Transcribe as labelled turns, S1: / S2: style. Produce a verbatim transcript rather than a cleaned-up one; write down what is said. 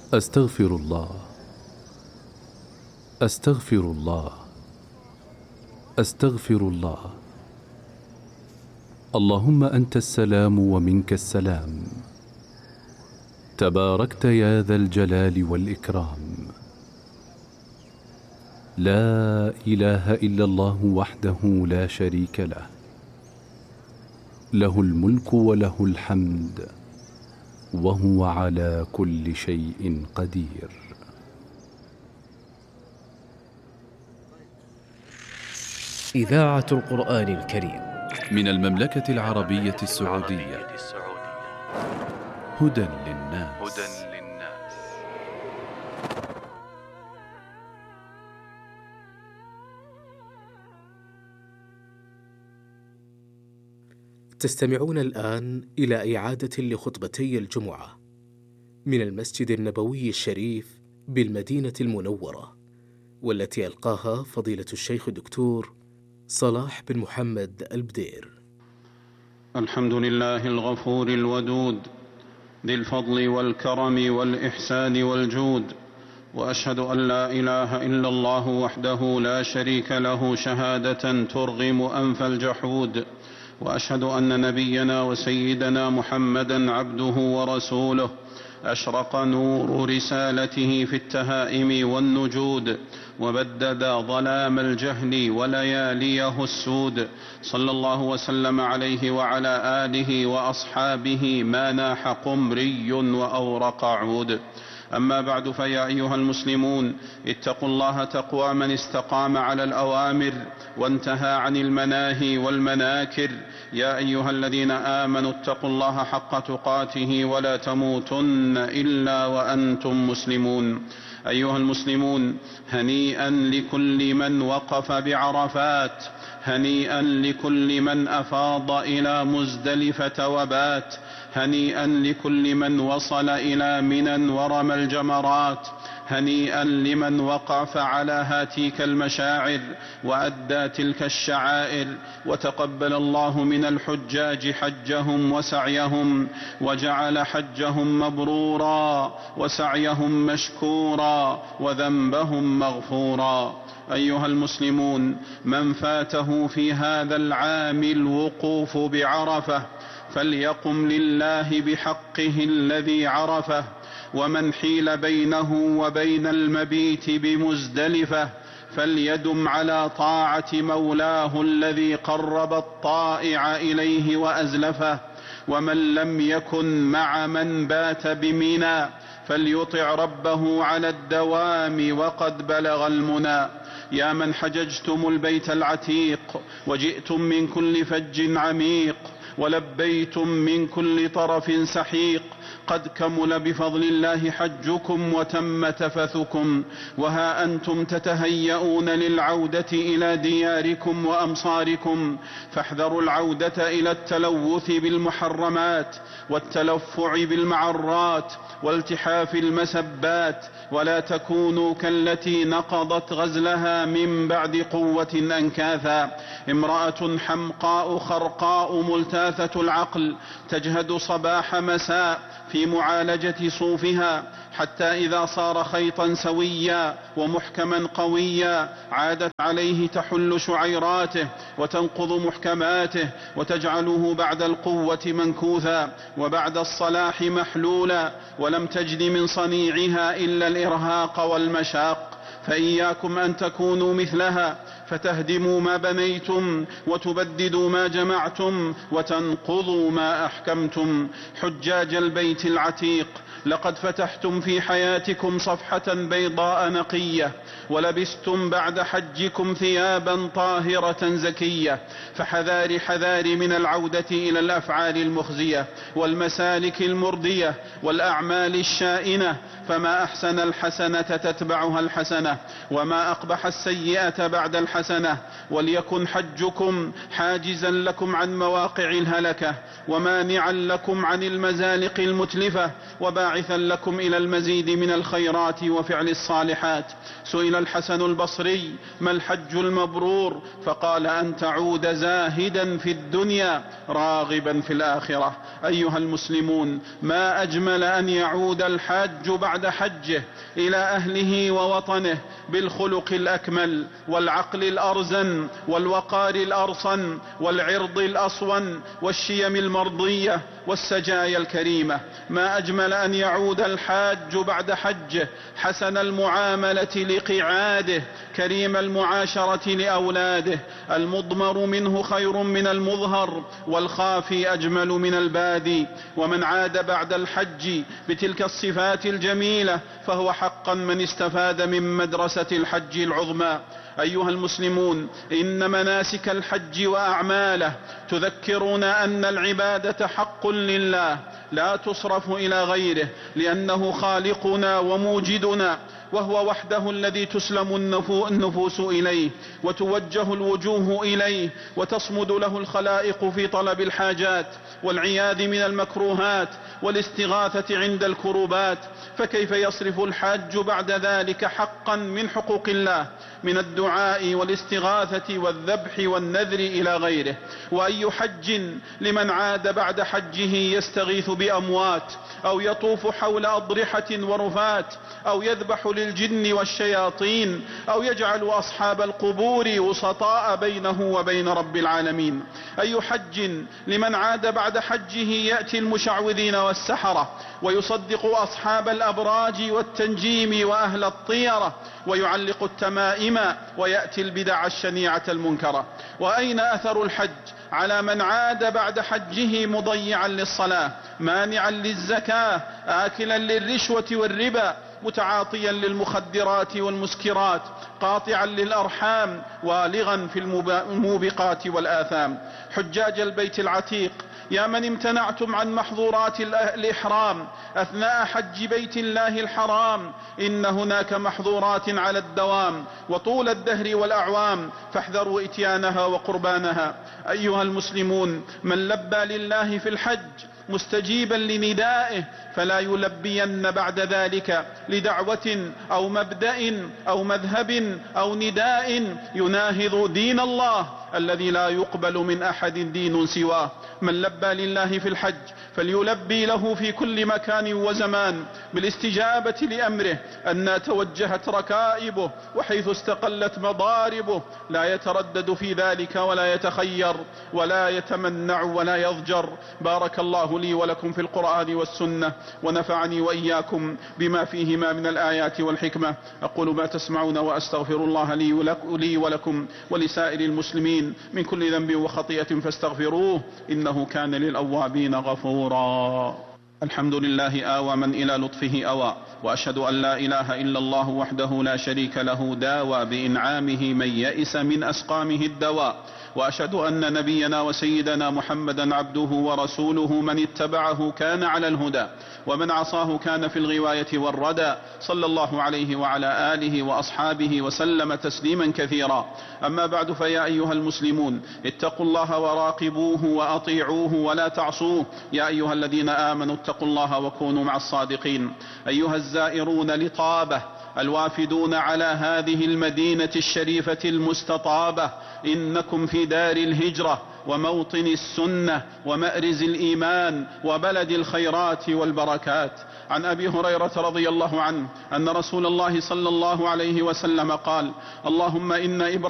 S1: أستغفر الله أستغفر الله أستغفر الله. اللهم أنت السلام ومنك السلام، تباركت يا ذا الجلال والإكرام. لا إله إلا الله وحده لا شريك له، له الملك وله الحمد وهو على كل شيء قدير.
S2: إذاعة القرآن الكريم
S1: من المملكة العربية السعودية. هدى للناس.
S2: تستمعون الآن إلى إعادة لخطبتي الجمعة من المسجد النبوي الشريف بالمدينة المنورة، والتي ألقاها فضيلة الشيخ الدكتور صلاح بن محمد البدير.
S3: الحمد لله الغفور الودود ذي الفضل والكرم والإحسان والجود، وأشهد أن لا إله إلا الله وحده لا شريك له شهادة ترغم أنف الجحود، وأشهد أن نبينا وسيدنا محمدا عبده ورسوله أشرق نور رسالته في التهائم والنجود، وبدد ظلام الجهل ولياليه السود، صلى الله وسلم عليه وعلى آله وأصحابه ما ناح قمري وأورق عود. أما بعد، فيا أيها المسلمون، اتقوا الله تقوى من استقام على الأوامر وانتهى عن المناهي والمناكر. يا أيها الذين آمنوا اتقوا الله حق تقاته ولا تموتن إلا وأنتم مسلمون. أيها المسلمون، هنيئا لكل من وقف بعرفات، هنيئا لكل من أفاض إلى مزدلفة وبات، هنيئا لكل من وصل إلى منى ورمى الجمرات، هنيئا لمن وقف على هاتيك المشاعر وأدى تلك الشعائر، وتقبل الله من الحجاج حجهم وسعيهم، وجعل حجهم مبرورا وسعيهم مشكورا وذنبهم مغفورا. أيها المسلمون، من فاته في هذا العام الوقوف بعرفة فليقم لله بحقه الذي عرفه، ومن حيل بينه وبين المبيت بمزدلفة فليدم على طاعة مولاه الذي قرب الطائع إليه وأزلفه، ومن لم يكن مع من بات بمنى فليطع ربه على الدوام وقد بلغ المنى. يا من حججتم البيت العتيق وجئتم من كل فج عميق ولبيتم من كل طرف سحيق، قد كمل بفضل الله حجكم وتم تفثكم، وها أنتم تتهيئون للعودة إلى دياركم وأمصاركم، فاحذروا العودة إلى التلوث بالمحرمات والتلفع بالمعرات والتحاف المسبات، ولا تكونوا كالتي نقضت غزلها من بعد قوة أنكاثا، امرأة حمقاء خرقاء ملتاثة العقل تجهد صباح مساء في معالجة صوفها، حتى إذا صار خيطا سويا ومحكما قويا عادت عليه تحل شعيراته وتنقض محكماته وتجعله بعد القوة منكوثا وبعد الصلاح محلولا، ولم تجد من صنيعها إلا الإرهاق والمشاق. فإياكم أن تكونوا مثلها فتهدموا ما بنيتم وتبددوا ما جمعتم وتنقضوا ما أحكمتم. حجاج البيت العتيق، لقد فتحتم في حياتكم صفحة بيضاء نقية، ولبستم بعد حجكم ثيابا طاهرة زكية، فحذار حذار من العودة إلى الأفعال المخزية والمسالك المردية والأعمال الشائنة، فما أحسن الحسنة تتبعها الحسنة، وما أقبح السيئة بعد الحسنة. وليكن حجكم حاجزا لكم عن مواقع الهلكة، ومانعا لكم عن المزالق المتلفة، وباعثا لكم إلى المزيد من الخيرات وفعل الصالحات. سئل الحسن البصري: ما الحج المبرور؟ فقال: أن تعود زاهدا في الدنيا راغبا في الآخرة. أيها المسلمون، ما أجمل أن يعود الحاج بعد حجه إلى أهله ووطنه بالخلق الأكمل والعقل الأرزن والوقار الأرصن والعرض الأصون والشيم المرضية والسجايا الكريمة. ما أجمل أن يعود الحاج بعد حجه حسن المعاملة لقعاده، كريم المعاشرة لأولاده، المضمر منه خير من المظهر، والخافي أجمل من البادي. ومن عاد بعد الحج بتلك الصفات الجميلة فهو حقا من استفاد من مدرسة الحج العظمى. أيها المسلمون، إن مناسك الحج وأعماله تذكرنا أن العبادة حق لله لا تصرف إلى غيره، لأنه خالقنا وموجدنا، وهو وحده الذي تسلم النفوس إليه وتوجه الوجوه إليه وتصمد له الخلائق في طلب الحاجات والعياذ من المكروهات والاستغاثة عند الكروبات. فكيف يصرف الحاج بعد ذلك حقا من حقوق الله من الدعاء والاستغاثة والذبح والنذر إلى غيره؟ وأي حج لمن عاد بعد حجه يستغيث بأموات أو يطوف حول أضرحة ورفات أو يذبح للجن والشياطين أو يجعل أصحاب القبور وسطاء بينه وبين رب العالمين؟ أي حج لمن عاد بعد حجه يأتي المشعوذين والسحرة ويصدق أصحاب الأبراج والتنجيم وأهل الطيرة ويعلق التمائم ويأتي البدع الشنيعة المنكرة؟ وأين أثر الحج على من عاد بعد حجه مضيعا للصلاة، مانعا للزكاة، آكلا للرشوة والربا، متعاطيا للمخدرات والمسكرات، قاطعا للأرحام، والغا في الموبقات والآثام؟ حجاج البيت العتيق، يا من امتنعتم عن محظورات الإحرام أثناء حج بيت الله الحرام، إن هناك محظورات على الدوام وطول الدهر والأعوام، فاحذروا إتيانها وقربانها. أيها المسلمون، من لبى لله في الحج مستجيبا لندائه فلا يلبين بعد ذلك لدعوة أو مبدأ أو مذهب أو نداء يناهض دين الله الذي لا يقبل من أحد دين سواه. من لبى لله في الحج فليلبي له في كل مكان وزمان بالاستجابة لأمره، أن توجهت ركائبه وحيث استقلت مضاربه، لا يتردد في ذلك ولا يتخير ولا يتمنع ولا يضجر. بارك الله لي ولكم في القرآن والسنة، ونفعني وإياكم بما فيهما من الآيات والحكمة. أقول ما تسمعون وأستغفر الله لي ولكم ولسائر المسلمين من كل ذنب وخطيئة فاستغفروه إنه كان للأوابين غفورا. الحمد لله آوى من إلى لطفه أوى، وأشهد أن لا إله إلا الله وحده لا شريك له داوى بإنعامه من يئس من أسقامه الدواء، وأشهد أن نبينا وسيدنا محمدا عبده ورسوله من اتبعه كان على الهدى ومن عصاه كان في الغواية والردى، صلى الله عليه وعلى آله وأصحابه وسلم تسليما كثيرا. أما بعد، فيا أيها المسلمون، اتقوا الله وراقبوه وأطيعوه ولا تعصوه. يا أيها الذين آمنوا اتقوا الله وكونوا مع الصادقين. أيها الزائرون لطابة الوافدون على هذه المدينة الشريفة المستطابة، إنكم في دار الهجرة وموطن السنة ومأرز الإيمان وبلد الخيرات والبركات. عن أبي هريرة رضي الله عنه أن رسول الله صلى الله عليه وسلم قال: اللهم إن إبراهيم